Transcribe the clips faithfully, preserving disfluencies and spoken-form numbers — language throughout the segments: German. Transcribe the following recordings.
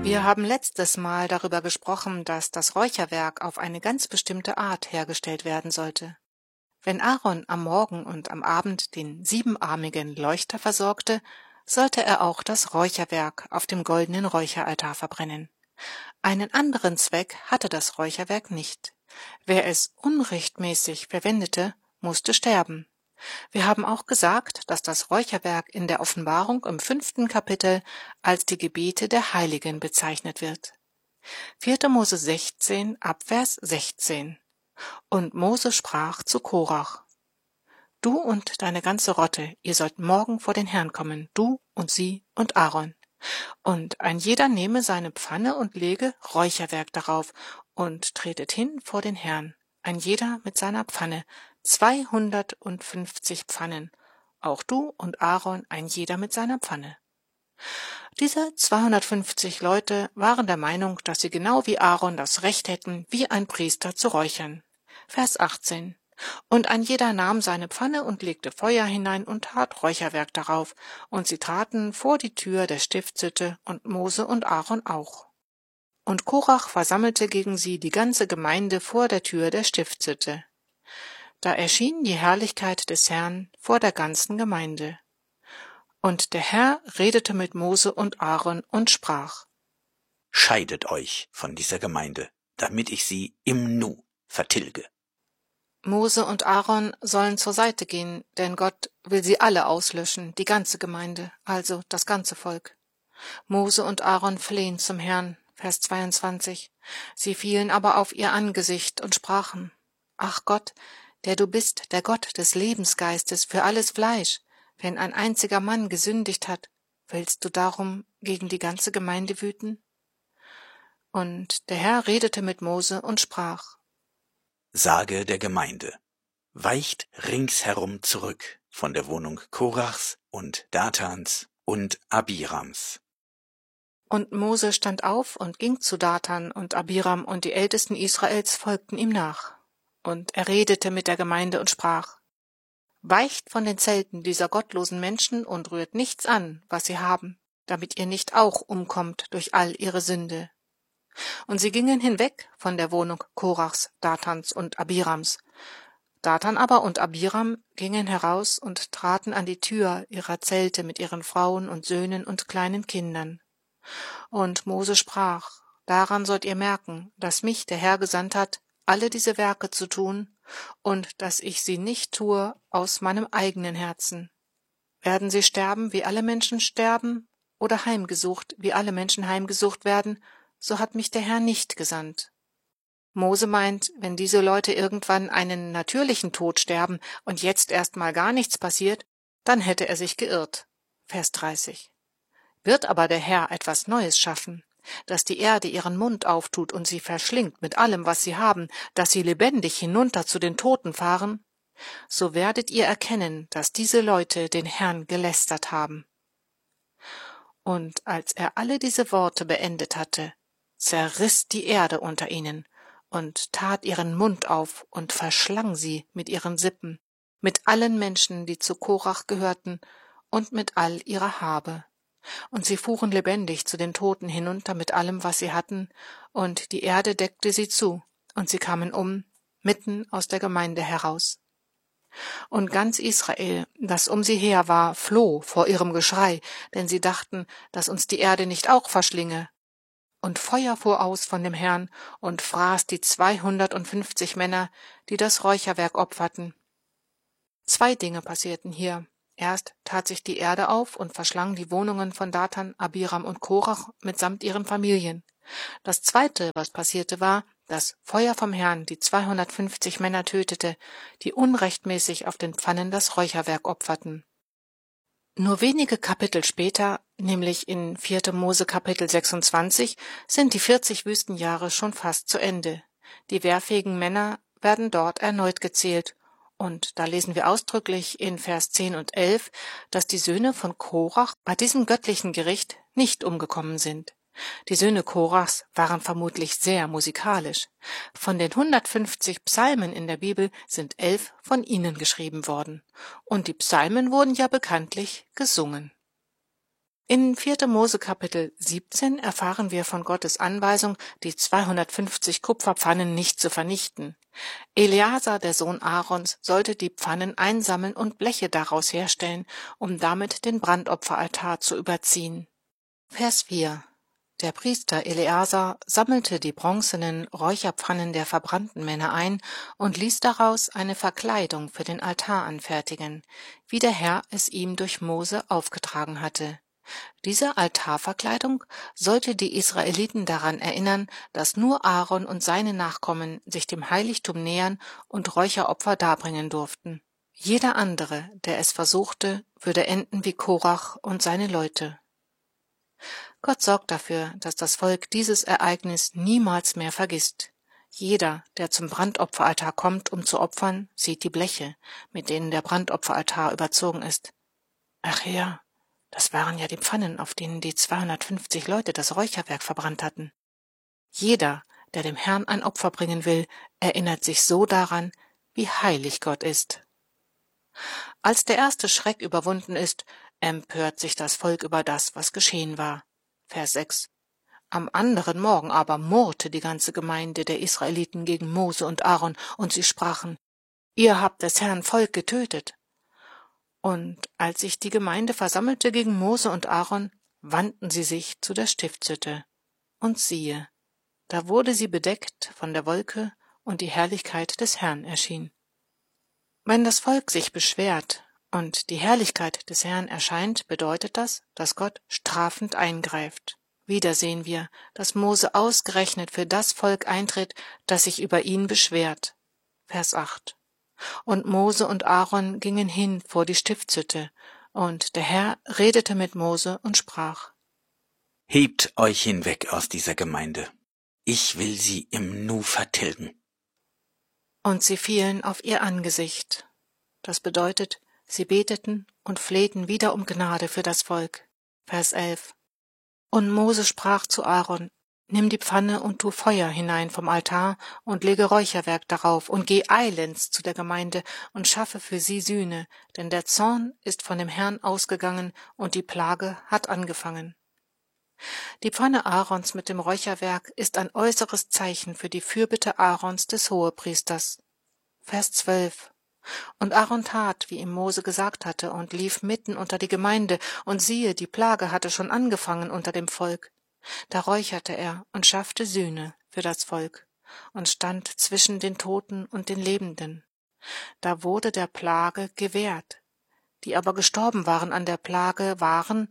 Wir haben letztes Mal darüber gesprochen, dass das Räucherwerk auf eine ganz bestimmte Art hergestellt werden sollte. Wenn Aaron am Morgen und am Abend den siebenarmigen Leuchter versorgte, sollte er auch das Räucherwerk auf dem goldenen Räucheraltar verbrennen. Einen anderen Zweck hatte das Räucherwerk nicht. Wer es unrechtmäßig verwendete, musste sterben. Wir haben auch gesagt, dass das Räucherwerk in der Offenbarung im fünften Kapitel als die Gebete der Heiligen bezeichnet wird. vierter Mose sechzehn, Abvers sechzehn. Und Mose sprach zu Korach: Du und deine ganze Rotte, ihr sollt morgen vor den Herrn kommen, du und sie und Aaron. Und ein jeder nehme seine Pfanne und lege Räucherwerk darauf und tretet hin vor den Herrn, ein jeder mit seiner Pfanne, zweihundertfünfzig Pfannen, auch du und Aaron ein jeder mit seiner Pfanne. Diese zweihundertfünfzig Leute waren der Meinung, dass sie genau wie Aaron das Recht hätten, wie ein Priester zu räuchern. Vers achtzehn. Und ein jeder nahm seine Pfanne und legte Feuer hinein und tat Räucherwerk darauf, und sie traten vor die Tür der Stiftshütte, und Mose und Aaron auch. Und Korach versammelte gegen sie die ganze Gemeinde vor der Tür der Stiftshütte. Da erschien die Herrlichkeit des Herrn vor der ganzen Gemeinde. Und der Herr redete mit Mose und Aaron und sprach: Scheidet euch von dieser Gemeinde, damit ich sie im Nu vertilge. Mose und Aaron sollen zur Seite gehen, denn Gott will sie alle auslöschen, die ganze Gemeinde, also das ganze Volk. Mose und Aaron flehen zum Herrn, Vers zweiundzwanzig. Sie fielen aber auf ihr Angesicht und sprachen: Ach Gott, der du bist, der Gott des Lebensgeistes für alles Fleisch, wenn ein einziger Mann gesündigt hat, willst du darum gegen die ganze Gemeinde wüten? Und der Herr redete mit Mose und sprach: Sage der Gemeinde, weicht ringsherum zurück von der Wohnung Korachs und Datans und Abirams. Und Mose stand auf und ging zu Datan und Abiram, und die Ältesten Israels folgten ihm nach. Und er redete mit der Gemeinde und sprach: Weicht von den Zelten dieser gottlosen Menschen und rührt nichts an, was sie haben, damit ihr nicht auch umkommt durch all ihre Sünde. Und sie gingen hinweg von der Wohnung Korachs, Datans und Abirams. Datan aber und Abiram gingen heraus und traten an die Tür ihrer Zelte mit ihren Frauen und Söhnen und kleinen Kindern. Und Mose sprach: Daran sollt ihr merken, dass mich der Herr gesandt hat, alle diese Werke zu tun, und dass ich sie nicht tue aus meinem eigenen Herzen. Werden sie sterben, wie alle Menschen sterben, oder heimgesucht, wie alle Menschen heimgesucht werden, so hat mich der Herr nicht gesandt. Mose meint, wenn diese Leute irgendwann einen natürlichen Tod sterben und jetzt erst mal gar nichts passiert, dann hätte er sich geirrt. Vers dreißig. Wird aber der Herr etwas Neues schaffen, dass die Erde ihren Mund auftut und sie verschlingt mit allem, was sie haben, dass sie lebendig hinunter zu den Toten fahren, so werdet ihr erkennen, dass diese Leute den Herrn gelästert haben. Und als er alle diese Worte beendet hatte, zerriss die Erde unter ihnen und tat ihren Mund auf und verschlang sie mit ihren Sippen, mit allen Menschen, die zu Korach gehörten, und mit all ihrer Habe. Und sie fuhren lebendig zu den Toten hinunter mit allem, was sie hatten, und die Erde deckte sie zu, und sie kamen um, mitten aus der Gemeinde heraus. Und ganz Israel, das um sie her war, floh vor ihrem Geschrei, denn sie dachten, dass uns die Erde nicht auch verschlinge. Und Feuer fuhr aus von dem Herrn und fraß die zweihundertfünfzig Männer, die das Räucherwerk opferten. Zwei Dinge passierten hier. Erst tat sich die Erde auf und verschlang die Wohnungen von Datan, Abiram und Korach mitsamt ihren Familien. Das Zweite, was passierte, war, dass Feuer vom Herrn die zweihundertfünfzig Männer tötete, die unrechtmäßig auf den Pfannen das Räucherwerk opferten. Nur wenige Kapitel später, nämlich in vierter Mose Kapitel sechsundzwanzig, sind die vierzig Wüstenjahre schon fast zu Ende. Die wehrfähigen Männer werden dort erneut gezählt. Und da lesen wir ausdrücklich in Vers zehn und elf, dass die Söhne von Korach bei diesem göttlichen Gericht nicht umgekommen sind. Die Söhne Korachs waren vermutlich sehr musikalisch. Von den hundertfünfzig Psalmen in der Bibel sind elf von ihnen geschrieben worden. Und die Psalmen wurden ja bekanntlich gesungen. In vierter Mose Kapitel siebzehn erfahren wir von Gottes Anweisung, die zweihundertfünfzig Kupferpfannen nicht zu vernichten. Eleazar, der Sohn Aarons, sollte die Pfannen einsammeln und Bleche daraus herstellen, um damit den Brandopferaltar zu überziehen. Vers vier. Der Priester Eleazar sammelte die bronzenen Räucherpfannen der verbrannten Männer ein und ließ daraus eine Verkleidung für den Altar anfertigen, wie der Herr es ihm durch Mose aufgetragen hatte. Diese Altarverkleidung sollte die Israeliten daran erinnern, dass nur Aaron und seine Nachkommen sich dem Heiligtum nähern und Räucheropfer darbringen durften. Jeder andere, der es versuchte, würde enden wie Korach und seine Leute. Gott sorgt dafür, dass das Volk dieses Ereignis niemals mehr vergisst. Jeder, der zum Brandopferaltar kommt, um zu opfern, sieht die Bleche, mit denen der Brandopferaltar überzogen ist. Ach ja, das waren ja die Pfannen, auf denen die zweihundertfünfzig Leute das Räucherwerk verbrannt hatten. Jeder, der dem Herrn ein Opfer bringen will, erinnert sich so daran, wie heilig Gott ist. Als der erste Schreck überwunden ist, empört sich das Volk über das, was geschehen war. Vers sechs. Am anderen Morgen aber murrte die ganze Gemeinde der Israeliten gegen Mose und Aaron, und sie sprachen: Ihr habt des Herrn Volk getötet. Und als sich die Gemeinde versammelte gegen Mose und Aaron, wandten sie sich zu der Stiftshütte. Und siehe, da wurde sie bedeckt von der Wolke, und die Herrlichkeit des Herrn erschien. Wenn das Volk sich beschwert und die Herrlichkeit des Herrn erscheint, bedeutet das, dass Gott strafend eingreift. Wieder sehen wir, dass Mose ausgerechnet für das Volk eintritt, das sich über ihn beschwert. Vers acht. Und Mose und Aaron gingen hin vor die Stiftshütte, und der Herr redete mit Mose und sprach: Hebt euch hinweg aus dieser Gemeinde. Ich will sie im Nu vertilgen. Und sie fielen auf ihr Angesicht. Das bedeutet, sie beteten und flehten wieder um Gnade für das Volk. Vers elf. Und Mose sprach zu Aaron: Nimm die Pfanne und tu Feuer hinein vom Altar und lege Räucherwerk darauf und geh eilends zu der Gemeinde und schaffe für sie Sühne, denn der Zorn ist von dem Herrn ausgegangen und die Plage hat angefangen. Die Pfanne Aarons mit dem Räucherwerk ist ein äußeres Zeichen für die Fürbitte Aarons des Hohepriesters. Vers zwölf. Und Aaron tat, wie ihm Mose gesagt hatte, und lief mitten unter die Gemeinde, und siehe, die Plage hatte schon angefangen unter dem Volk. Da räucherte er und schaffte Sühne für das Volk und stand zwischen den Toten und den Lebenden. Da wurde der Plage gewährt. Die aber gestorben waren an der Plage, waren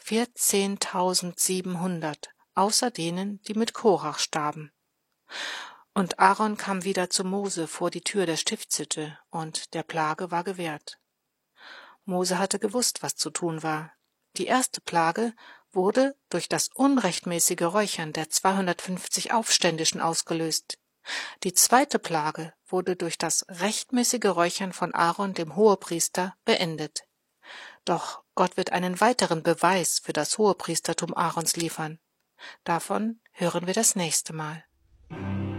vierzehntausendsiebenhundert, außer denen, die mit Korach starben. Und Aaron kam wieder zu Mose vor die Tür der Stiftshütte, und der Plage war gewährt. Mose hatte gewusst, was zu tun war. Die erste Plage wurde durch das unrechtmäßige Räuchern der zweihundertfünfzig Aufständischen ausgelöst. Die zweite Plage wurde durch das rechtmäßige Räuchern von Aaron, dem Hohepriester, beendet. Doch Gott wird einen weiteren Beweis für das Hohepriestertum Aarons liefern. Davon hören wir das nächste Mal.